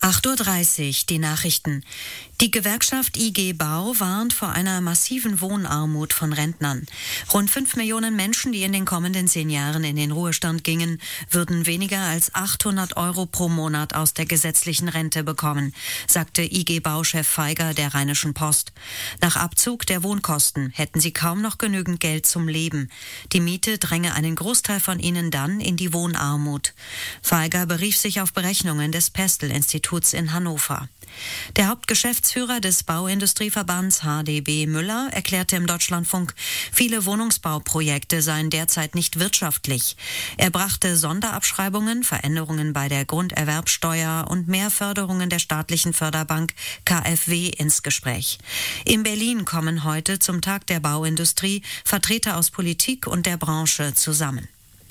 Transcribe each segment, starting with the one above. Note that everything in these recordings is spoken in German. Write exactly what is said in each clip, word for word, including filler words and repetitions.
acht Uhr dreißig, die Nachrichten. Die Gewerkschaft I G Bau warnt vor einer massiven Wohnarmut von Rentnern. Rund fünf Millionen Menschen, die in den kommenden zehn Jahren in den Ruhestand gingen, würden weniger als achthundert Euro pro Monat aus der gesetzlichen Rente bekommen, sagte I G Bau-Chef Feiger der Rheinischen Post. Nach Abzug der Wohnkosten hätten sie kaum noch genügend Geld zum Leben. Die Miete dränge einen Großteil von ihnen dann in die Wohnarmut. Feiger berief sich auf Berechnungen des Pestel-Instituts in Hannover. Der Hauptgeschäftsführer des Bauindustrieverbands H D B Müller erklärte im Deutschlandfunk, viele Wohnungsbauprojekte seien derzeit nicht wirtschaftlich. Er brachte Sonderabschreibungen, Veränderungen bei der Grunderwerbsteuer und mehr Förderungen der staatlichen Förderbank K f W ins Gespräch. In Berlin kommen heute zum Tag der Bauindustrie Vertreter aus Politik und der Branche zusammen.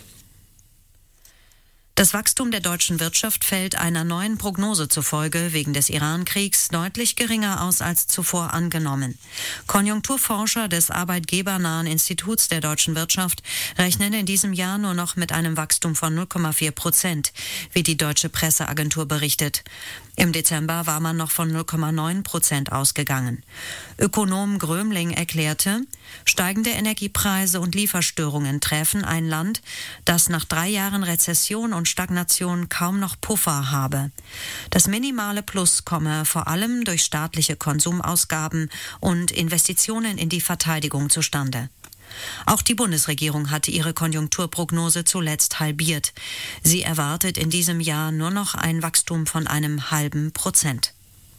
Das Wachstum der deutschen Wirtschaft fällt einer neuen Prognose zufolge wegen des Iran-Kriegs deutlich geringer aus als zuvor angenommen. Konjunkturforscher des arbeitgebernahen Instituts der deutschen Wirtschaft rechnen in diesem Jahr nur noch mit einem Wachstum von null Komma vier Prozent, wie die deutsche Presseagentur berichtet. Im Dezember war man noch von null Komma neun Prozent ausgegangen. Ökonom Grömling erklärte, steigende Energiepreise und Lieferstörungen treffen ein Land, das nach drei Jahren Rezession und Stagnation kaum noch Puffer habe. Das minimale Plus komme vor allem durch staatliche Konsumausgaben und Investitionen in die Verteidigung zustande. Auch die Bundesregierung hatte ihre Konjunkturprognose zuletzt halbiert. Sie erwartet in diesem Jahr nur noch ein Wachstum von einem halben Prozent.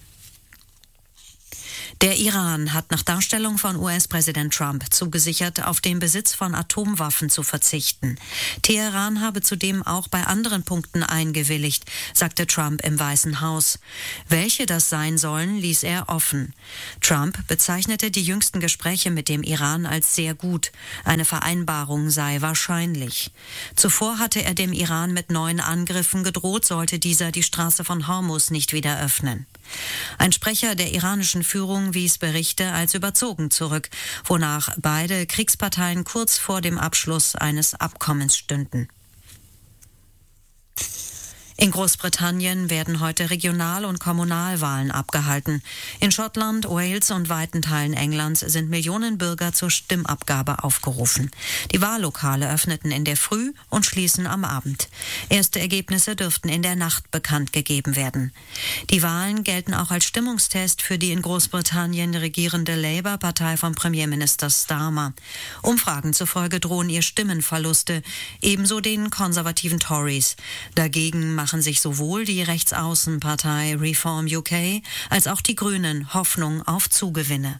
Der Iran hat nach Darstellung von U S-Präsident Trump zugesichert, auf den Besitz von Atomwaffen zu verzichten. Teheran habe zudem auch bei anderen Punkten eingewilligt, sagte Trump im Weißen Haus. Welche das sein sollen, ließ er offen. Trump bezeichnete die jüngsten Gespräche mit dem Iran als sehr gut. Eine Vereinbarung sei wahrscheinlich. Zuvor hatte er dem Iran mit neuen Angriffen gedroht, sollte dieser die Straße von Hormuz nicht wieder öffnen. Ein Sprecher der iranischen Führung wies Berichte als überzogen zurück, wonach beide Kriegsparteien kurz vor dem Abschluss eines Abkommens stünden. In Großbritannien werden heute Regional- und Kommunalwahlen abgehalten. In Schottland, Wales und weiten Teilen Englands sind Millionen Bürger zur Stimmabgabe aufgerufen. Die Wahllokale öffneten in der Früh und schließen am Abend. Erste Ergebnisse dürften in der Nacht bekannt gegeben werden. Die Wahlen gelten auch als Stimmungstest für die in Großbritannien regierende Labour-Partei von Premierminister Starmer. Umfragen zufolge drohen ihr Stimmenverluste, ebenso den konservativen Tories. Dagegen machen sich sowohl die Rechtsaußenpartei Reform U K als auch die Grünen Hoffnung auf Zugewinne.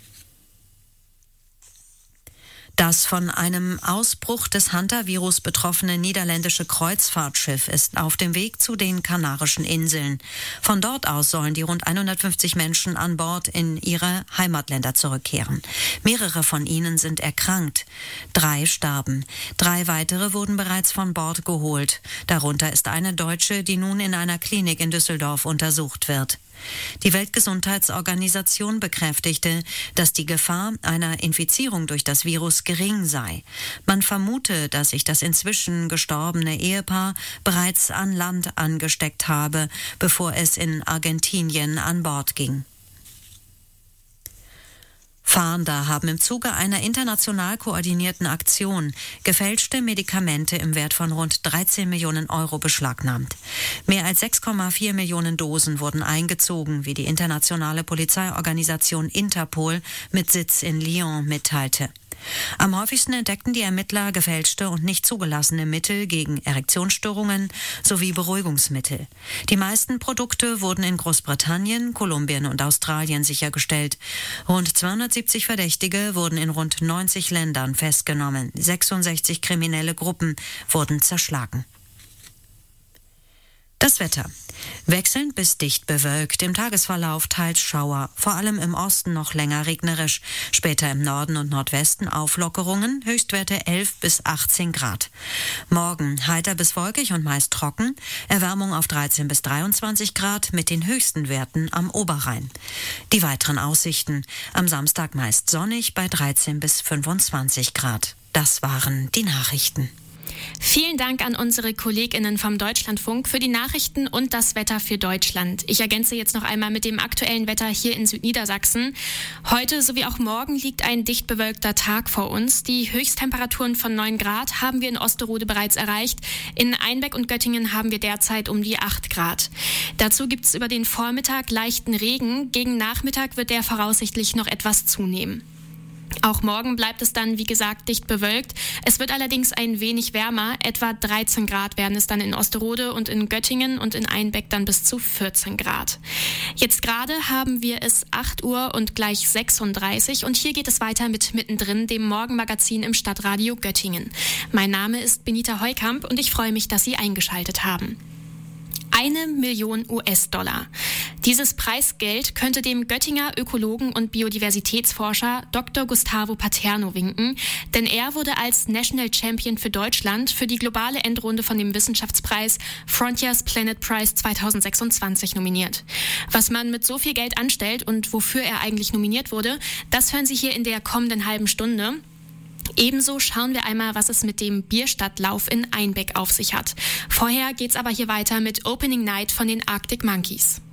Das von einem Ausbruch des Hantavirus betroffene niederländische Kreuzfahrtschiff ist auf dem Weg zu den Kanarischen Inseln. Von dort aus sollen die rund hundertfünfzig Menschen an Bord in ihre Heimatländer zurückkehren. Mehrere von ihnen sind erkrankt. Drei starben. Drei weitere wurden bereits von Bord geholt. Darunter ist eine Deutsche, die nun in einer Klinik in Düsseldorf untersucht wird. Die Weltgesundheitsorganisation bekräftigte, dass die Gefahr einer Infizierung durch das Virus gering sei. Man vermute, dass sich das inzwischen gestorbene Ehepaar bereits an Land angesteckt habe, bevor es in Argentinien an Bord ging. Fahnder haben im Zuge einer international koordinierten Aktion gefälschte Medikamente im Wert von rund dreizehn Millionen Euro beschlagnahmt. Mehr als sechs Komma vier Millionen Dosen wurden eingezogen, wie die internationale Polizeiorganisation Interpol mit Sitz in Lyon mitteilte. Am häufigsten entdeckten die Ermittler gefälschte und nicht zugelassene Mittel gegen Erektionsstörungen sowie Beruhigungsmittel. Die meisten Produkte wurden in Großbritannien, Kolumbien und Australien sichergestellt. Rund zweihundertsiebzig Verdächtige wurden in rund neunzig Ländern festgenommen. sechsundsechzig kriminelle Gruppen wurden zerschlagen. Das Wetter. Wechselnd bis dicht bewölkt, im Tagesverlauf teils Schauer, vor allem im Osten noch länger regnerisch, später im Norden und Nordwesten Auflockerungen, Höchstwerte elf bis achtzehn Grad. Morgen heiter bis wolkig und meist trocken, Erwärmung auf dreizehn bis dreiundzwanzig Grad mit den höchsten Werten am Oberrhein. Die weiteren Aussichten, am Samstag meist sonnig bei dreizehn bis fünfundzwanzig Grad. Das waren die Nachrichten. Vielen Dank an unsere KollegInnen vom Deutschlandfunk für die Nachrichten und das Wetter für Deutschland. Ich ergänze jetzt noch einmal mit dem aktuellen Wetter hier in Südniedersachsen. Heute sowie auch morgen liegt ein dicht bewölkter Tag vor uns. Die Höchsttemperaturen von neun Grad haben wir in Osterode bereits erreicht. In Einbeck und Göttingen haben wir derzeit um die acht Grad. Dazu gibt es über den Vormittag leichten Regen. Gegen Nachmittag wird der voraussichtlich noch etwas zunehmen. Auch morgen bleibt es dann, wie gesagt, dicht bewölkt. Es wird allerdings ein wenig wärmer. Etwa dreizehn Grad werden es dann in Osterode und in Göttingen und in Einbeck dann bis zu vierzehn Grad. Jetzt gerade haben wir es acht Uhr und gleich sechsunddreißig und hier geht es weiter mit Mittendrin, dem Morgenmagazin im Stadtradio Göttingen. Mein Name ist Benita Heukamp und ich freue mich, dass Sie eingeschaltet haben. Eine Million U S-Dollar. Dieses Preisgeld könnte dem Göttinger Ökologen und Biodiversitätsforscher Doktor Gustavo Paterno winken, denn er wurde als National Champion für Deutschland für die globale Endrunde von dem Wissenschaftspreis Frontiers Planet Prize zweitausendsechsundzwanzig nominiert. Was man mit so viel Geld anstellt und wofür er eigentlich nominiert wurde, das hören Sie hier in der kommenden halben Stunde. Ebenso schauen wir einmal, was es mit dem Bierstadtlauf in Einbeck auf sich hat. Vorher geht's aber hier weiter mit Opening Night von den Arctic Monkeys.